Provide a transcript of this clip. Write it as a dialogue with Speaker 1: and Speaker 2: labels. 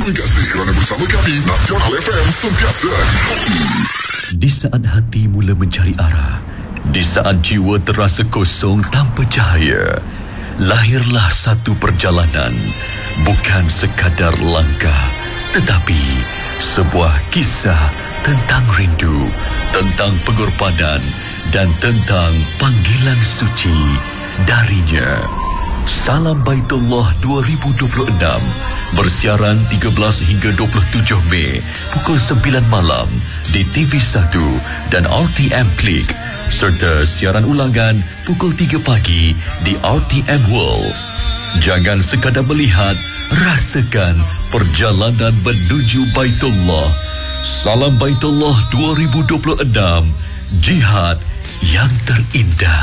Speaker 1: Terima kasih kerana bersama kami. Nasional FM sentiasa di hati.
Speaker 2: Di saat hati mula mencari arah, di saat jiwa terasa kosong tanpa cahaya, lahirlah satu perjalanan. Bukan sekadar langkah, tetapi sebuah kisah tentang rindu, tentang pengorbanan dan tentang panggilan suci darinya. Salam Baitullah 2026 bersiaran 13 hingga 27 Mei pukul 9 malam di TV1 dan RTM Klik, serta siaran ulangan pukul 3 pagi di RTM World. Jangan sekadar melihat, rasakan perjalanan menuju Baitullah. Salam Baitullah 2026, jihad yang terindah.